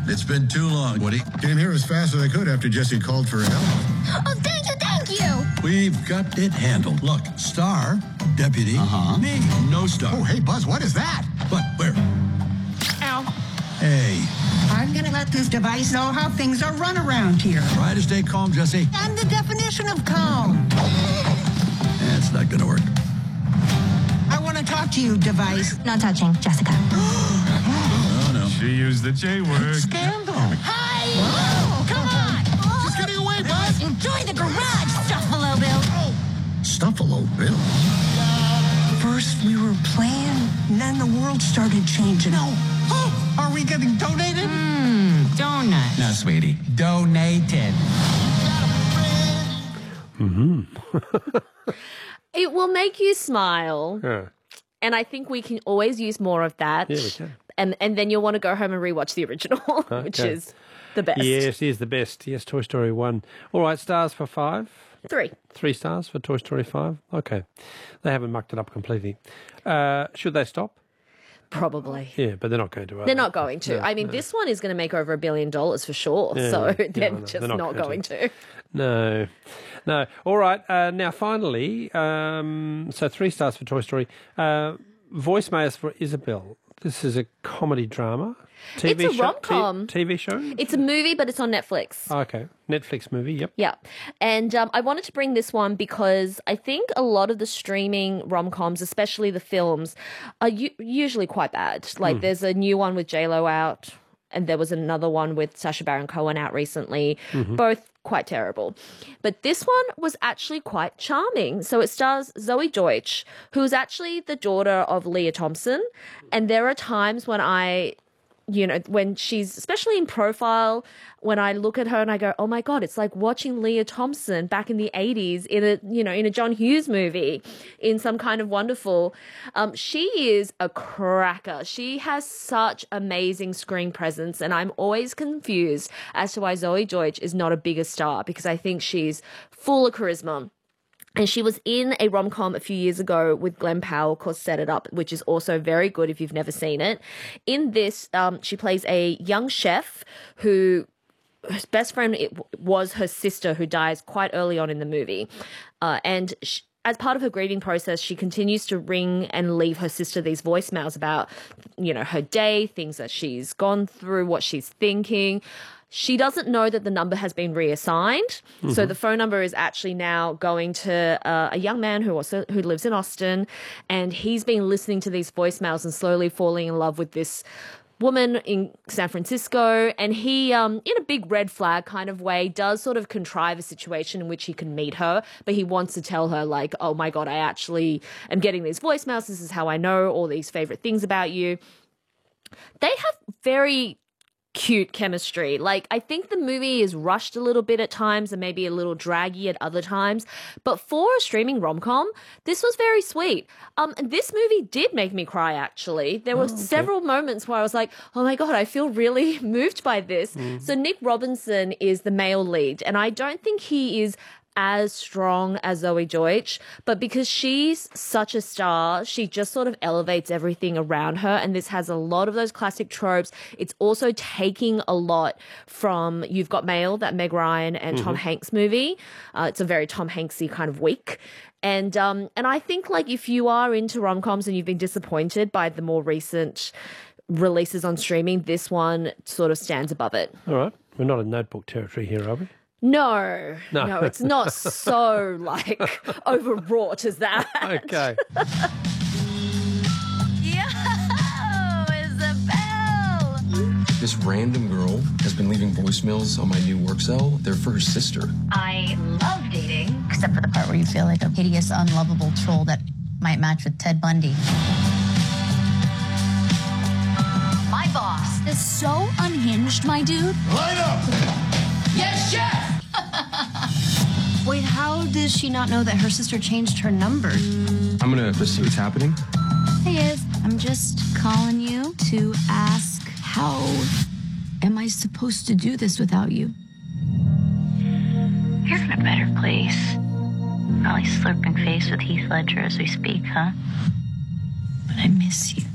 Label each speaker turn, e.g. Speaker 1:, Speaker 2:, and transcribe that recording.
Speaker 1: It's been too long, Woody.
Speaker 2: Came here as fast as I could after Jesse called for help.
Speaker 3: Oh, thank you.
Speaker 1: We've got it handled. Look, Star, Deputy, me, no Star.
Speaker 2: Oh, hey, Buzz, what is that?
Speaker 1: What? Where?
Speaker 4: Ow.
Speaker 1: Hey,
Speaker 4: I'm gonna let this device know how things are run around here.
Speaker 1: try to stay calm, Jesse.
Speaker 4: I'm the definition of calm.
Speaker 1: It's not gonna work.
Speaker 4: I want to talk to you, device.
Speaker 3: Not touching, Jessica.
Speaker 1: Oh, no.
Speaker 5: She used the J word.
Speaker 4: Scandal.
Speaker 3: Hi! Whoa, come on!
Speaker 2: She's getting away, Buzz!
Speaker 3: Enjoy the garage, Stuffalo Bill.
Speaker 2: Stuffalo Bill.
Speaker 4: First we were playing, and then the world started changing. No. Oh, are we getting donated?
Speaker 6: Donut. No, sweetie. Donated.
Speaker 7: It will make you smile.
Speaker 8: Yeah.
Speaker 7: And I think we can always use more of that.
Speaker 8: Yeah, we can.
Speaker 7: And then you'll want to go home and rewatch the original, which
Speaker 8: Okay.
Speaker 7: is the best.
Speaker 8: Yes, it is the best. Yes, Toy Story 1. All right, stars for 5.
Speaker 7: 3.
Speaker 8: 3 stars for Toy Story 5. Okay. They haven't mucked it up completely. Should they stop?
Speaker 7: Probably.
Speaker 8: Yeah, but they're not going to.
Speaker 7: They're not going to. I mean, this one is going to make over $1 billion for sure.
Speaker 8: Yeah,
Speaker 7: So
Speaker 8: yeah,
Speaker 7: they're
Speaker 8: I know.
Speaker 7: just
Speaker 8: They're
Speaker 7: not going to.
Speaker 8: No. All right. Now, finally, so 3 stars for Toy Story. Voicemails for Isabel. This is a comedy drama. TV
Speaker 7: It's a
Speaker 8: show,
Speaker 7: rom-com.
Speaker 8: TV show?
Speaker 7: It's a movie, but it's on Netflix.
Speaker 8: Okay. Netflix movie, yep.
Speaker 7: Yeah. And I wanted to bring this one because I think a lot of the streaming rom-coms, especially the films, are usually quite bad. Like there's a new one with J-Lo out, and there was another one with Sacha Baron Cohen out recently. Both quite terrible. But this one was actually quite charming. So it stars Zoe Deutsch, who's actually the daughter of Leah Thompson. And there are times when when she's, especially in Profile, when I look at her and I go, oh my God, it's like watching Leah Thompson back in the 80s in a John Hughes movie, in Some Kind of Wonderful. She is a cracker. She has such amazing screen presence, and I'm always confused as to why Zoe Deutsch is not a bigger star, because I think she's full of charisma. And she was in a rom-com a few years ago with Glenn Powell called Set It Up, which is also very good if you've never seen it. In this, she plays a young chef whose best friend was her sister, who dies quite early on in the movie. As part of her grieving process, she continues to ring and leave her sister these voicemails about, her day, things that she's gone through, what she's thinking. She doesn't know that the number has been reassigned. So the phone number is actually now going to a young man who lives in Austin, and he's been listening to these voicemails and slowly falling in love with this woman in San Francisco. And he, in a big red flag kind of way, does sort of contrive a situation in which he can meet her, but he wants to tell her, like, oh my God, I actually am getting these voicemails. This is how I know all these favorite things about you. They have very cute chemistry. Like, I think the movie is rushed a little bit at times and maybe a little draggy at other times, but for a streaming rom-com, this was very sweet. This movie did make me cry, actually. There were several moments where I was like, oh my God, I feel really moved by this. So Nick Robinson is the male lead, and I don't think he is as strong as Zoe Deutsch, but because she's such a star, she just sort of elevates everything around her, and this has a lot of those classic tropes. It's also taking a lot from You've Got Mail, that Meg Ryan and Tom Hanks movie. It's a very Tom Hanksy kind of week. And I think, like, if you are into rom-coms and you've been disappointed by the more recent releases on streaming, this one sort of stands above it.
Speaker 8: All right. We're not in Notebook territory here, are we?
Speaker 7: No, it's not so, like, overwrought as that.
Speaker 8: Okay.
Speaker 3: Yo, Isabel!
Speaker 9: This random girl has been leaving voicemails on my new work cell. They're for her sister.
Speaker 3: I love dating, except for the part where you feel like a hideous, unlovable troll that might match with Ted Bundy. My boss is so unhinged, my dude.
Speaker 2: Line up!
Speaker 3: Yes, chef!
Speaker 10: Wait, how does she not know that her sister changed her number?
Speaker 9: I'm gonna see what's happening.
Speaker 10: Hey, Iz, I'm just calling you to ask, how am I supposed to do this without you?
Speaker 11: You're in a better place. Probably slurping face with Heath Ledger as we speak, huh?
Speaker 10: But I miss you.